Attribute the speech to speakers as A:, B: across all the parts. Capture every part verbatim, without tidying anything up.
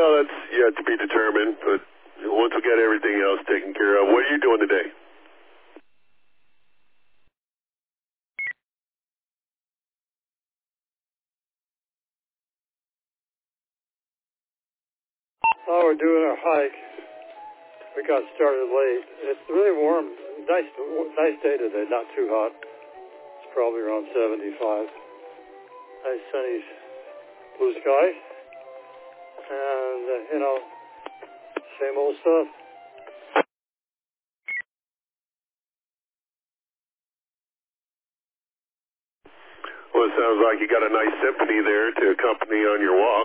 A: Well, that's yet to be determined, but once we get everything else taken care of, what are you doing today?
B: Oh, we're doing our hike. We got started late. It's really warm. Nice, nice day today. Not too hot. It's probably around seventy-five. Nice sunny blue sky. And, uh, you know, same old stuff.
A: Well, it sounds like you got a nice symphony there to accompany on your walk.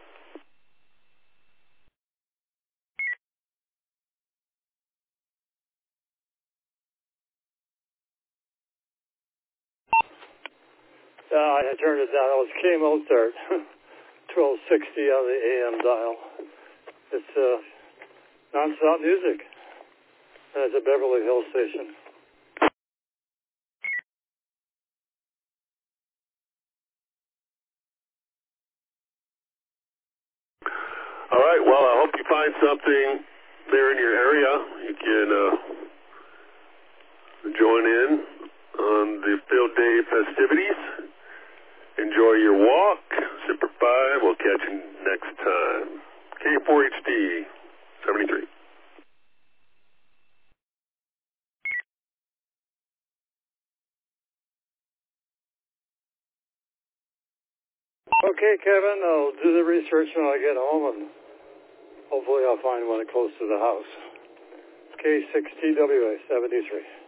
B: Uh, I turned it down. It was K Mozart, twelve sixty on the A M dial. It's uh, non-stop music. And it's a Beverly Hills station.
A: All right, well, I hope you find something there in your area. You can uh, join in on the field day festivities. Enjoy your walk. Semper Fi. We'll catch you next time. K four H D seventy-three.
B: Okay, Kevin, I'll do the research when I get home, and hopefully I'll find one close to the house. K six T W A seventy-three.